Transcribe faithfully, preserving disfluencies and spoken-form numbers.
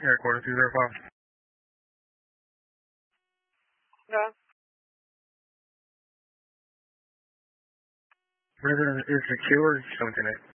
Air quarter two zero five. Yeah. Resident is secure, something